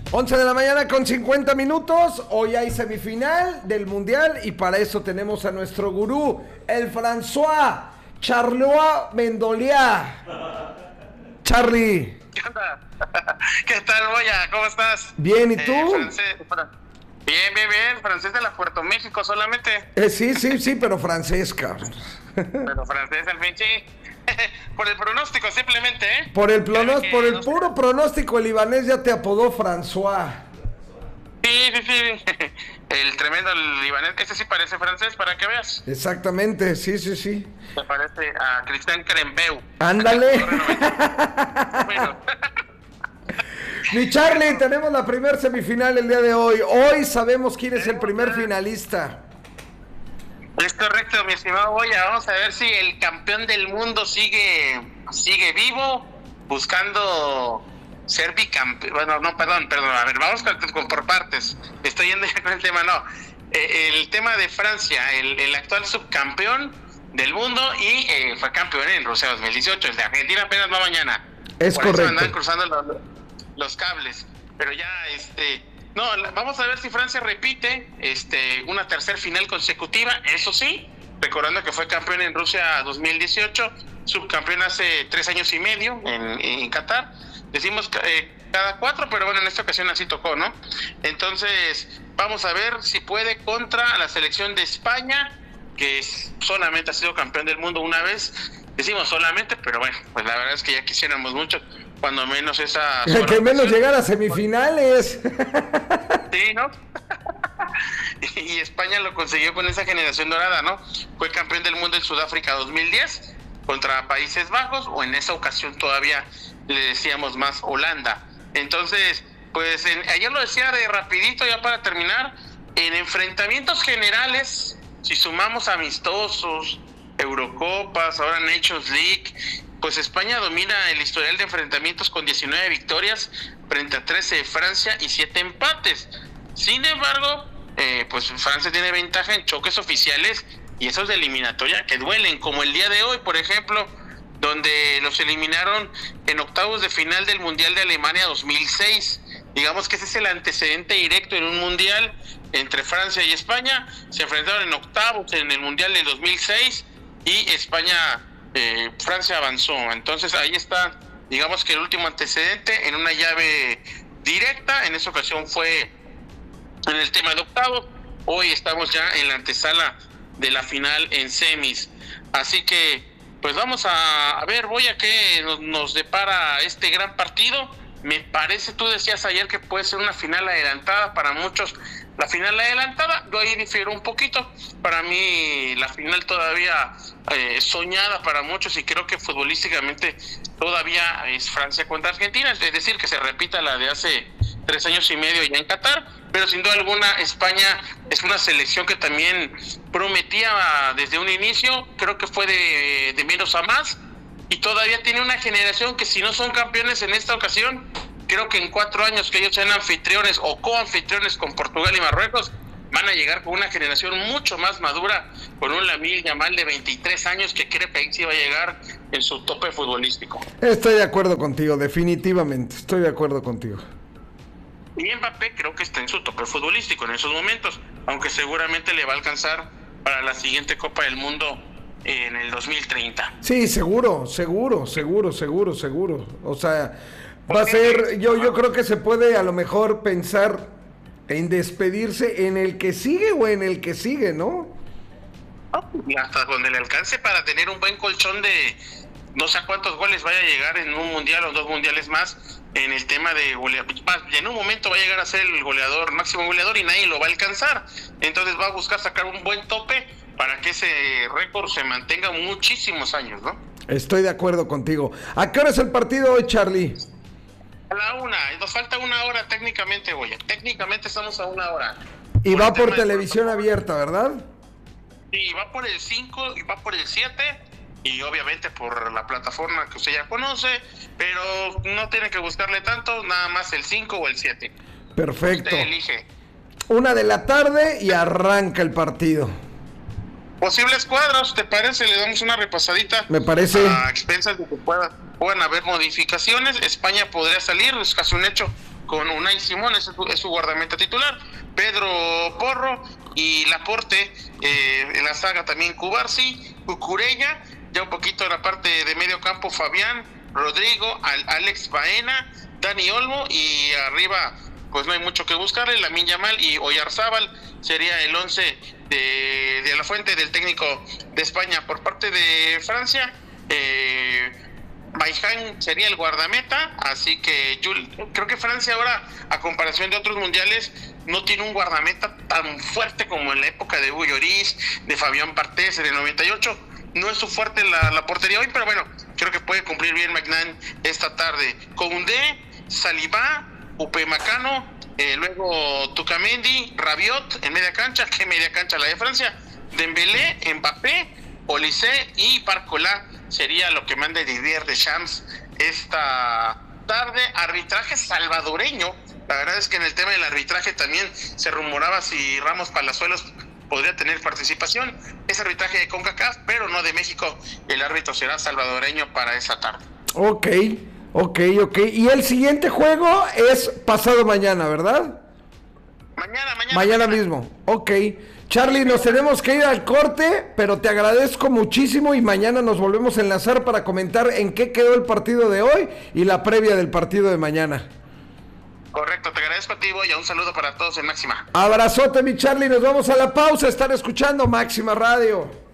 11 de la mañana con 50 minutos. Hoy hay semifinal del Mundial y para eso tenemos a nuestro gurú, el François Charlois Mendoliá. Charlie. ¿Qué onda? ¿Qué tal, Boya? ¿Cómo estás? Bien, ¿y tú? Bien. Francés de la Puerto México solamente. Sí, pero francés, cabrón. Pero francés al fin, sí. Por el pronóstico, simplemente, ¿eh? Por el puro pronóstico, el libanés ya te apodó François. Sí. El tremendo libanés. Ese sí parece francés, para que veas. Exactamente, sí. Me parece a Cristian Crembeu. Ándale. Bueno. Mi Charlie, tenemos la primer semifinal el día de hoy. Hoy sabemos quién es el primer finalista. Es correcto, mi estimado Boya. Vamos a ver si el campeón del mundo sigue vivo, buscando ser bicampeón. Bueno, no, perdón. A ver, vamos por partes. Estoy yendo ya con el tema, no. El tema de Francia, el actual subcampeón del mundo y fue campeón en Rusia 2018. El de Argentina apenas va mañana. Es por correcto. Eso andan cruzando los cables. Pero ya, no, vamos a ver si Francia repite una tercer final consecutiva, eso sí, recordando que fue campeón en Rusia 2018, subcampeón hace 3 años y medio en Qatar. Decimos cada 4, pero bueno, en esta ocasión así tocó, ¿no? Entonces, vamos a ver si puede contra la selección de España, que solamente ha sido campeón del mundo una vez. Decimos solamente, pero bueno, pues la verdad es que ya quisiéramos mucho, cuando menos esa... Que menos llegar a semifinales. Sí, ¿no? Y España lo consiguió con esa generación dorada, ¿no? Fue campeón del mundo en Sudáfrica 2010 contra Países Bajos, o en esa ocasión todavía le decíamos más Holanda. Entonces, pues ayer lo decía de rapidito ya para terminar, en enfrentamientos generales, si sumamos amistosos, Eurocopas, ahora Nations League, pues España domina el historial de enfrentamientos con 19 victorias frente a 13 de Francia y 7 empates. Sin embargo, pues Francia tiene ventaja en choques oficiales y esos de eliminatoria que duelen, como el día de hoy, por ejemplo, donde los eliminaron en octavos de final del Mundial de Alemania 2006. Digamos que ese es el antecedente directo en un Mundial entre Francia y España. Se enfrentaron en octavos en el Mundial de 2006 y Francia avanzó. Entonces ahí está, digamos que el último antecedente en una llave directa. En esa ocasión fue en el tema de octavos. Hoy estamos ya en la antesala de la final en semis. Así que pues vamos a ver, Boya, qué nos depara este gran partido. Me parece, tú decías ayer que puede ser una final adelantada para muchos. La final adelantada, yo ahí difiero un poquito. Para mí la final todavía soñada para muchos, y creo que futbolísticamente todavía es Francia contra Argentina, es decir, que se repita la de hace 3 años y medio ya en Qatar, pero sin duda alguna España es una selección que también prometía desde un inicio, creo que fue de menos a más, y todavía tiene una generación que, si no son campeones en esta ocasión, creo que en 4 años que ellos sean anfitriones o coanfitriones con Portugal y Marruecos, van a llegar con una generación mucho más madura, con un Lamine Yamal de 23 años que cree que ahí sí va a llegar en su tope futbolístico. Estoy de acuerdo contigo, definitivamente, estoy de acuerdo contigo. Y Mbappé creo que está en su tope futbolístico en esos momentos, aunque seguramente le va a alcanzar para la siguiente Copa del Mundo en el 2030. Sí, seguro. O sea, va a ser, yo creo que se puede a lo mejor pensar en despedirse en el que sigue o en el que sigue, ¿no? Hasta donde le alcance para tener un buen colchón de no sé a cuántos goles vaya a llegar en un mundial o 2 mundiales más en el tema de goleador. En un momento va a llegar a ser el goleador, máximo goleador, y nadie lo va a alcanzar. Entonces va a buscar sacar un buen tope para que ese récord se mantenga muchísimos años, ¿no? Estoy de acuerdo contigo. ¿A qué hora es el partido hoy, Charlie? A la 1, nos falta 1 hora técnicamente, oye. Técnicamente estamos a 1 hora. Y va por televisión abierta, ¿verdad? Sí, va por el 5 y va por el 7, y obviamente por la plataforma que usted ya conoce, pero no tiene que buscarle tanto, nada más el 5 o el 7. Perfecto. Usted elige. 1 de la tarde y arranca el partido. Posibles cuadros, ¿te parece? Le damos una repasadita. Me parece. A expensas de que puedan haber modificaciones. España podría salir, es casi un hecho, con Unai Simón, es su guardameta titular, Pedro Porro y Laporte, en la saga también Cubarsi, Cucurella, ya un poquito en la parte de medio campo Fabián, Rodrigo, Alex Baena, Dani Olmo, y arriba pues no hay mucho que buscarle, Lamine Yamal y Oyarzábal sería el 11 de la fuente del técnico de España. Por parte de Francia, Baiján sería el guardameta, así que creo que Francia ahora, a comparación de otros mundiales, no tiene un guardameta tan fuerte como en la época de Hugo Lloris, de Fabián Barthez en el 98. No es su fuerte la portería hoy, pero bueno, creo que puede cumplir bien Magnan esta tarde. Koundé, Saliba, Upamecano, luego Tukamendi, Rabiot en media cancha, que media cancha la de Francia, Dembélé, Mbappé, Olise y Barcola sería lo que mande Didier Deschamps esta tarde. Arbitraje salvadoreño, la verdad es que en el tema del arbitraje también se rumoraba si Ramos Palazuelos podría tener participación. Es arbitraje de CONCACAF, pero no de México. El árbitro será salvadoreño para esa tarde. Ok. Y el siguiente juego es pasado mañana, ¿verdad? Mañana mismo. Ok. Charlie, nos tenemos que ir al corte, pero te agradezco muchísimo y mañana nos volvemos a enlazar para comentar en qué quedó el partido de hoy y la previa del partido de mañana. Correcto, te agradezco a ti, y un saludo para todos en Máxima. Abrazote, mi Charlie, nos vamos a la pausa, están escuchando Máxima Radio.